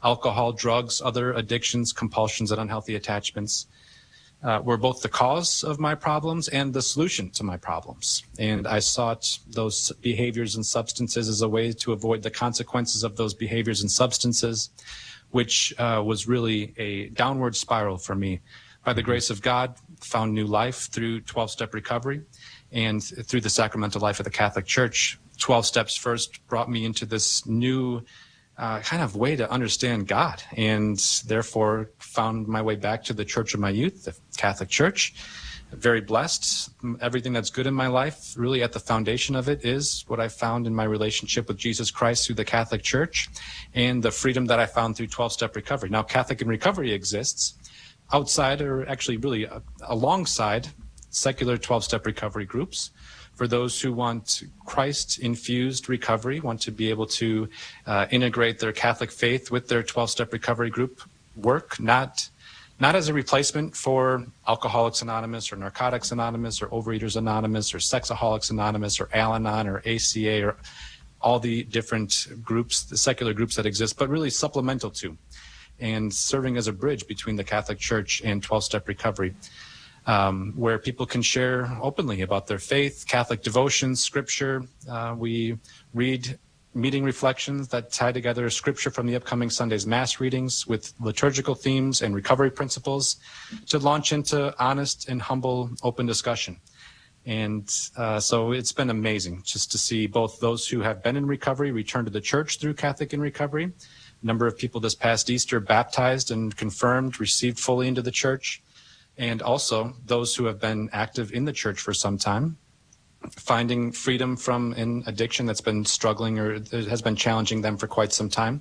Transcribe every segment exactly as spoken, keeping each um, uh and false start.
alcohol, drugs, other addictions, compulsions, and unhealthy attachments uh, were both the cause of my problems and the solution to my problems. And I sought those behaviors and substances as a way to avoid the consequences of those behaviors and substances, which uh, was really a downward spiral for me. By the grace of God, found new life through twelve-step recovery and through the sacramental life of the Catholic Church. twelve steps first brought me into this new uh, kind of way to understand God, and therefore found my way back to the church of my youth, the Catholic Church. Very blessed. Everything that's good in my life, really at the foundation of it, is what I found in my relationship with Jesus Christ through the Catholic Church and the freedom that I found through twelve-step recovery. Now, Catholic in Recovery exists outside, or actually really uh, alongside, secular twelve-step recovery groups for those who want Christ-infused recovery, want to be able to uh, integrate their Catholic faith with their twelve-step recovery group work, not not as a replacement for Alcoholics Anonymous or Narcotics Anonymous or Overeaters Anonymous or Sexaholics Anonymous or Al-Anon or A C A or all the different groups, the secular groups that exist, but really supplemental to and serving as a bridge between the Catholic Church and twelve-step recovery, um, where people can share openly about their faith, Catholic devotions, scripture. Uh, we read meeting reflections that tie together scripture from the upcoming Sunday's Mass readings with liturgical themes and recovery principles to launch into honest and humble, open discussion. And uh, so it's been amazing just to see both those who have been in recovery return to the church through Catholic in Recovery. A number of people this past Easter baptized and confirmed, received fully into the church, and also those who have been active in the church for some time, finding freedom from an addiction that's been struggling or has been challenging them for quite some time,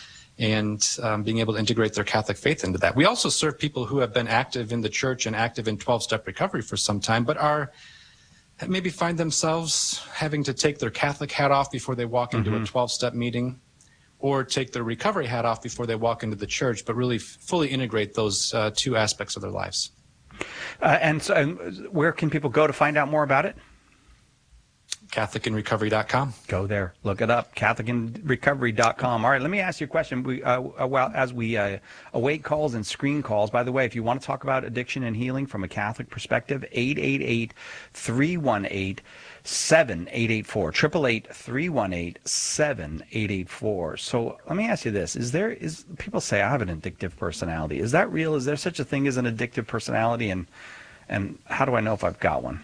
and um, being able to integrate their Catholic faith into that. We also serve people who have been active in the church and active in twelve-step recovery for some time, but are maybe find themselves having to take their Catholic hat off before they walk into mm-hmm. a twelve-step meeting, or take their recovery hat off before they walk into the church, but really f- fully integrate those uh, two aspects of their lives. Uh, and so and where can people go to find out more about it? Catholic in Recovery dot com. Go there, look it up, Catholic in Recovery dot com. All right, let me ask you a question. We, uh, well, as we uh, await calls and screen calls, by the way, if you want to talk about addiction and healing from a Catholic perspective, eight eight eight, three one eight, seven eight eight four, eight eight eight, three one eight, seven eight eight four. So let me ask you this. Is there, is people say, I have an addictive personality. Is that real? Is there such a thing as an addictive personality? And, and how do I know if I've got one?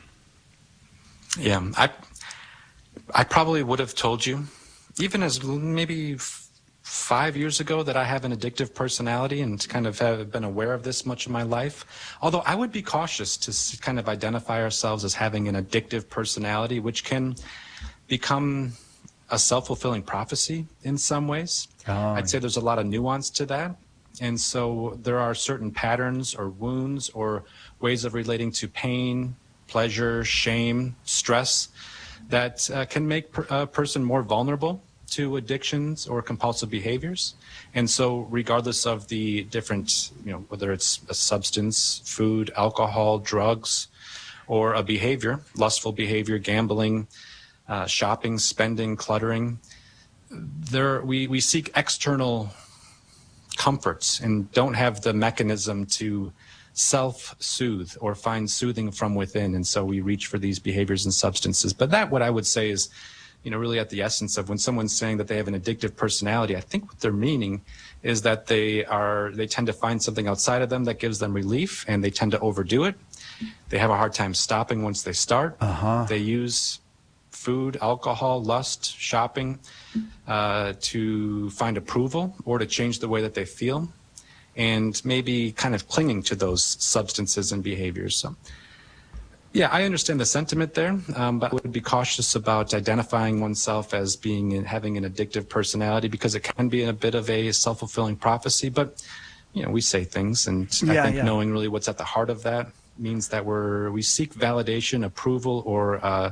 Yeah, I... I probably would have told you, even as maybe f- five years ago, that I have an addictive personality and kind of have been aware of this much of my life. Although I would be cautious to s- kind of identify ourselves as having an addictive personality, which can become a self-fulfilling prophecy in some ways. Oh. I'd say there's a lot of nuance to that. And so there are certain patterns or wounds or ways of relating to pain, pleasure, shame, stress, that uh, can make per- a person more vulnerable to addictions or compulsive behaviors. And so regardless of the different, you know, whether it's a substance, food, alcohol, drugs, or a behavior, lustful behavior, gambling, uh, shopping, spending, cluttering, there we, we seek external comforts and don't have the mechanism to self-soothe or find soothing from within, and so we reach for these behaviors and substances. But that, what I would say is, you know, really at the essence of when someone's saying that they have an addictive personality, I think what they're meaning is that they are, they tend to find something outside of them that gives them relief, and they tend to overdo it. They have a hard time stopping once they start. Uh-huh. They use food, alcohol, lust, shopping uh, to find approval or to change the way that they feel, and maybe kind of clinging to those substances and behaviors. So, yeah, I understand the sentiment there, um, but I would be cautious about identifying oneself as being in, having an addictive personality, because it can be a bit of a self-fulfilling prophecy. But, you know, we say things, and yeah, I think yeah. knowing really what's at the heart of that means that we're we seek validation, approval, or uh,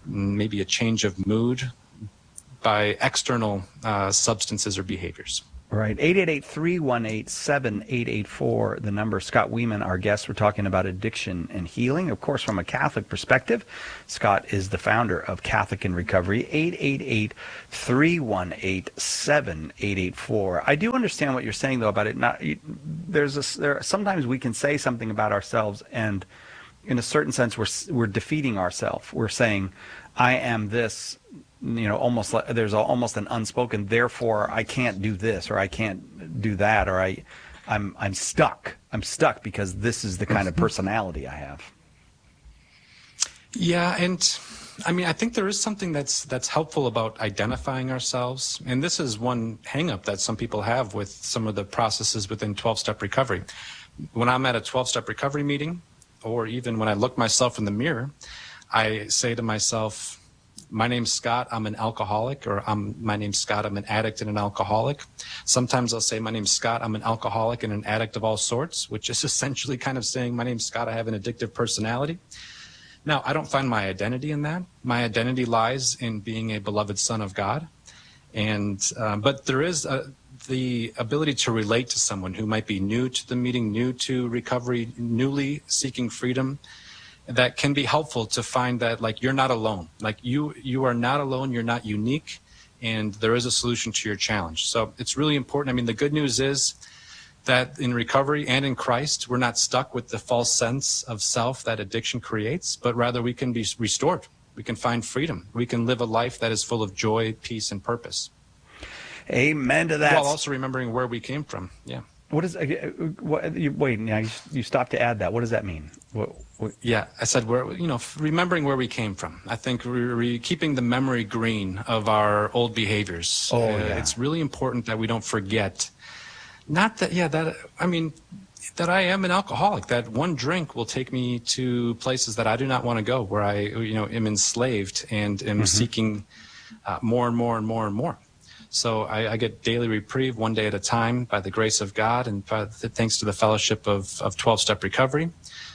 maybe a change of mood by external uh, substances or behaviors. All right, eight eight eight, three one eight, seven eight eight four, the number. Scott Wieman, our guest. We're talking about addiction and healing, of course, from a Catholic perspective. Scott is the founder of Catholic in Recovery. eight eight eight, three one eight, seven eight eight four. I do understand what you're saying, though, about it. Not there's a, there. Sometimes we can say something about ourselves, and in a certain sense, we're we're defeating ourselves. We're saying, "I am this." You know, almost like there's almost an unspoken, therefore I can't do this, or I can't do that, or I, I'm I'm stuck. I'm stuck because this is the kind of personality I have. Yeah, and I mean, I think there is something that's that's helpful about identifying ourselves, and this is one hang-up that some people have with some of the processes within twelve-step recovery. When I'm at a twelve-step recovery meeting, or even when I look myself in the mirror, I say to myself, my name's Scott, I'm an alcoholic, or I'm, my name's Scott, I'm an addict and an alcoholic. Sometimes I'll say, my name's Scott, I'm an alcoholic and an addict of all sorts, which is essentially kind of saying, my name's Scott, I have an addictive personality. Now, I don't find my identity in that. My identity lies in being a beloved son of God. And, um, but there is a, the ability to relate to someone who might be new to the meeting, new to recovery, newly seeking freedom, that can be helpful to find that, like, you're not alone. Like, you you are not alone, you're not unique, and there is a solution to your challenge. So it's really important. I mean, the good news is that in recovery and in Christ, we're not stuck with the false sense of self that addiction creates, but rather we can be restored. We can find freedom. We can live a life that is full of joy, peace, and purpose. Amen to that. While also remembering where we came from. Yeah. What is, uh, what, you, wait, now you, you stopped to add that. What does that mean? What, what? Yeah, I said, we're, you know, remembering where we came from. I think we're, we're keeping the memory green of our old behaviors. Oh, uh, yeah. It's really important that we don't forget. Not that, yeah, that, I mean, that I am an alcoholic, that one drink will take me to places that I do not want to go, where I, you know, am enslaved and am mm-hmm. seeking uh, more and more and more and more. So I, I get daily reprieve one day at a time by the grace of God and by the, thanks to the fellowship of, of twelve-step recovery.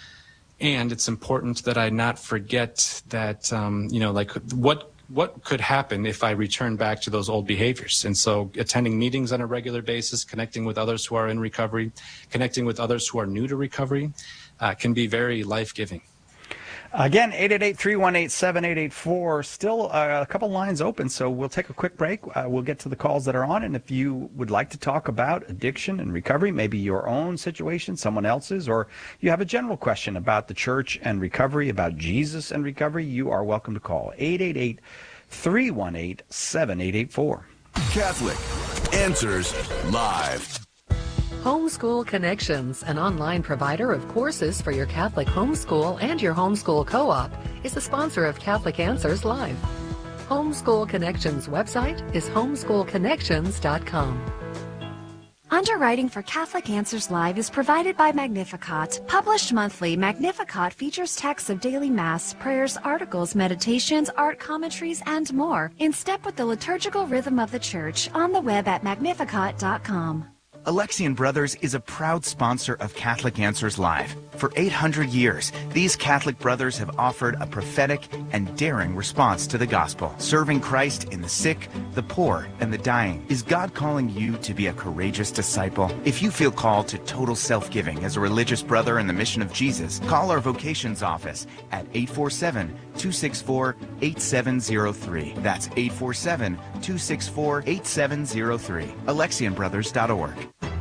And it's important that I not forget that, um, you know, like what what could happen if I return back to those old behaviors. And so attending meetings on a regular basis, connecting with others who are in recovery, connecting with others who are new to recovery uh, can be very life-giving. Again, eight eight eight, three one eight, seven eight eight four. Still uh, a couple lines open, so we'll take a quick break. Uh, we'll get to the calls that are on, and if you would like to talk about addiction and recovery, maybe your own situation, someone else's, or you have a general question about the church and recovery, about Jesus and recovery, you are welcome to call eight eight eight, three one eight, seven eight eight four. Catholic Answers Live. Homeschool Connections, an online provider of courses for your Catholic homeschool and your homeschool co-op, is a sponsor of Catholic Answers Live. Homeschool Connections website is homeschool connections dot com. Underwriting for Catholic Answers Live is provided by Magnificat. Published monthly, Magnificat features texts of daily Mass, prayers, articles, meditations, art commentaries, and more, in step with the liturgical rhythm of the Church, on the web at magnificat dot com. Alexian Brothers is a proud sponsor of Catholic Answers Live. For eight hundred years, these Catholic brothers have offered a prophetic and daring response to the gospel, serving Christ in the sick, the poor, and the dying. Is God calling you to be a courageous disciple? If you feel called to total self-giving as a religious brother in the mission of Jesus, call our vocations office at eight four seven, two six four, eight seven zero three. That's eight four seven, two six four, eight seven zero three. Alexian Brothers dot org.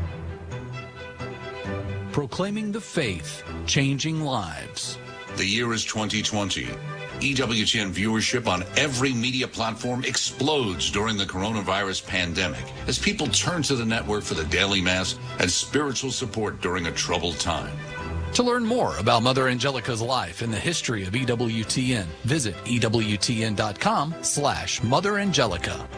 Proclaiming the faith, changing lives. The year is twenty twenty. E W T N viewership on every media platform explodes during the coronavirus pandemic as people turn to the network for the daily Mass and spiritual support during a troubled time. To learn more about Mother Angelica's life and the history of E W T N, visit E W T N dot com slash Mother Angelica.